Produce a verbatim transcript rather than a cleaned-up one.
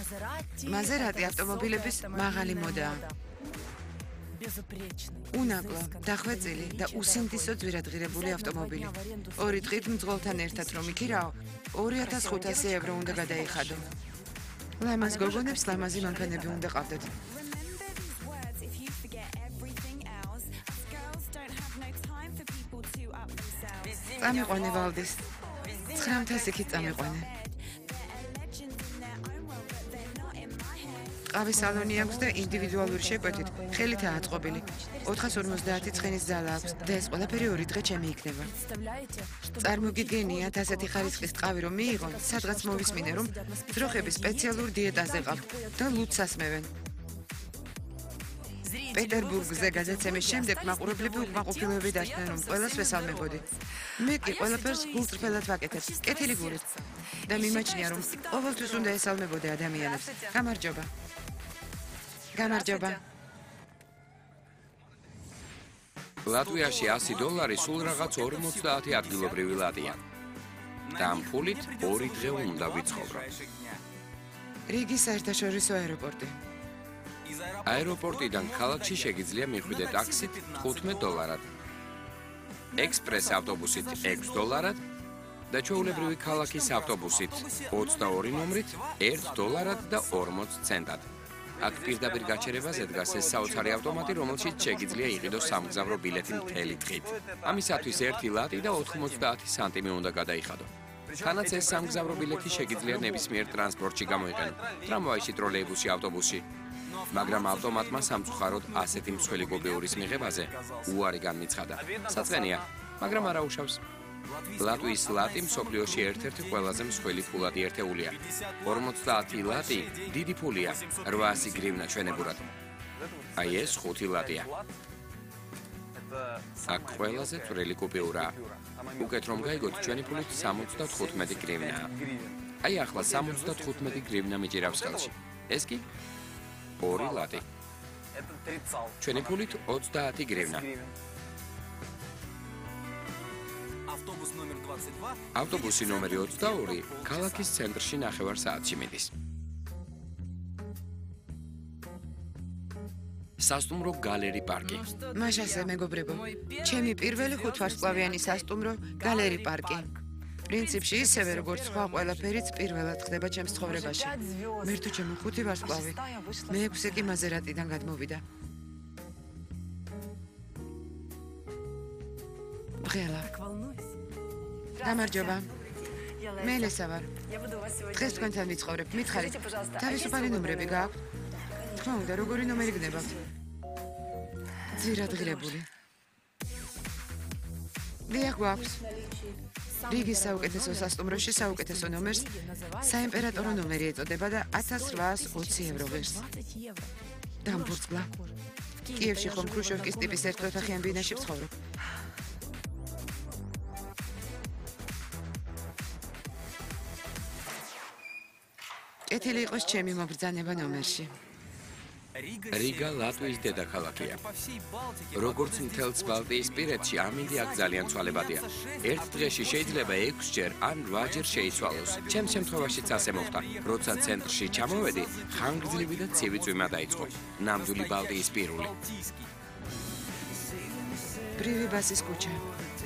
Maserati ავტომობილების მაღალი მოდაა. უნაკლო, დახვეწილი და უსინდისო ძვირადღირებული ავტომობილი. ორი დღით მძღოლთან ერთად რომ იქირაო, ორი ათას ხუთასი ევრო უნდა გადაიხადო. ლამაზ გოგონებს ლამაზი მანქანები უნდა ყავდეთ. წამიყვანე ვალდის. ცხრამთას იქით წამიყვანე. ყავის სალონი აქვს და ინდივიდუალური შეკვეთით, ხელითაა აწყობილი. ოთხას ორმოცდაათი ცხენის ძალა აქვს და ეს ყველაფერი ორი დღე ჩემი იქნება. წარმოგიდგენიათ, ასეთი ხარისხის ტყავი რომ მიიღო, სადღაც მოვისმინე, რომ ძროხები სპეციალურ დიეტაზე ყავთ და ლუდს ასმევენ. პეტერბურგზე გადაცემის შემდეგ მაყურებლები უკმაყოფილოები დასდნენ, რომ ყველას ვესალმებოდი. მე კი ყველაფერს გულწრფელად ვაკეთებ, კეთილი გულით. და მიმაჩნია, რომ ყოველთვის უნდა ესალმებოდე ადამიანებს. გამარჯობა. გამარჯობა. ლატვიაში ასი დოლარი სულ რაღაც ორმოცდაათი ადგილობრივი ლატია. და ამ ფულით ორი დღე უნდა ვიცხოვრო. რიგის საერთაშორისო აეროპორტი. აეროპორტიდან ქალაქში შეგიძლია მიხვიდე ტაქსით თხუთმეტ დოლარად. ექსპრეს ავტობუსით ექვს დოლარად და ჩვეულებრივი ქალაქის ავტობუსით ოცდაორი ნომრით ერთ დოლარად და ორმოც ცენტად. აქ პირდაპირ გაჩერებაზე დგას ეს საოცარი ავტომატი, რომელშიც შეგიძლია იყიდოს სამგზავრო ბილეთი მთელი დღით. ამისათვის ერთი ლატი და ოთხმოცდაათი სანტიმი უნდა გადაიხადო. თანაც ეს სამგზავრო ბილეთი შეგიძლია ნებისმიერ ტრანსპორტში გამოიყენო, ტრამვაიში, ტროლეიბუსში, ავტობუსში. მაგრამ ავტომატმა სამწუხაროდ ასეთი მსხვილი გობეურის მიღებაზე უარი განმიცხადა. საწყენია, მაგრამ არა უშავს. ლატვიის ლატი მსოფლიოში ერთ-ერთი ყველაზე მსხვილი ფულადი ერთეულია. ორმოცდაათი ლატი დიდი ფულია, რვაასი გრივნა ჩვენებურად. აი ეს ხუთი ლატია. აქ ყველაზე წვრილი კუპიურაა. უკეთ რომ გაიგოთ, ჩვენი ფულით სამოცდათხუთმეტი გრივნაა. აი ახლა სამოცდათხუთმეტი გრივნა მიჭირავს ხელში. ეს კი ორი ლატი. ჩვენი ფულით ოცდაათი გრივნა. ავტობუსი ნომერი ოცდაორი ქალაქის ცენტრში ნახევარ საათში მიდის. სასტუმრო გალერი პარკი. მაშასე მეგობრებო, ჩემი პირველი ხუთვარსკვლავიანი სასტუმრო გალერი პარკი. პრინციპში ისევე როგორც სხვა ყველაფერიც პირველად ხდება ჩემს ცხოვრებაში. მე თუ ჩემი ხუთი ვარსკვლავი, მეექვსე კი მაზერატიდან გადმოვიდა. ღელა. გამარჯობა. მე ლესა ვარ. დღეს თქვენთან ვიცხოვრებ. მითხარით, თავისუფალი ნომრები გააქვთ? თქმა უნდა, როგორი ნომერი გნებავთ? ძვირადღირებული. დიახ, გვაქვს. რიგის საუკეთესო სასტუმროში საუკეთესო ნომერს საიმპერატორო ნომერი ეწოდება და ათას რვაას ოცი ევრო ღირს. დამბურცგლა. კიევში ხომ ქრუშოვკის ტიპის ერთოთახიან ბინაში ვცხოვრობ. კეთილი იყოს ჩემი მობრძანება ნომერში. რიგა ლატვიის დედაქალაქია. როგორც მთელს ბალტიისპირეთში, ამინდი აქ ძალიან ცვალებადია. ერთ დღეში შეიძლება ექვსჯერ ან რვაჯერ შეიცვალოს. ჩემს შემთხვევაშიც ასე მოხდა. როცა ცენტრში ჩამოვედი, ხანგრძლივი და ცივი წვიმა დაიწყო. ნამდვილი ბალტიისპირული. პრივიბასის ქუჩა.